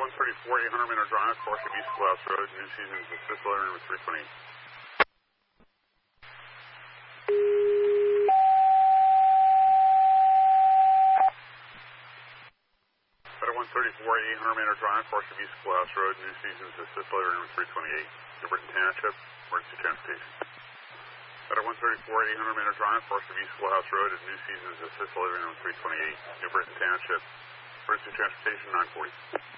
134, 800 Manor Drive, Forest of East Schoolhouse Road, New Seasons, assist letter number 328. Better 134, 800 Manor Drive, Forest of East Schoolhouse Road, New Seasons, assist letter number 328. New Britain Township, emergency transportation. Better 134, 800 Manor Drive, Forest of East Schoolhouse Road, New Seasons, assist letter number 328. New Britain Township, emergency transportation 940.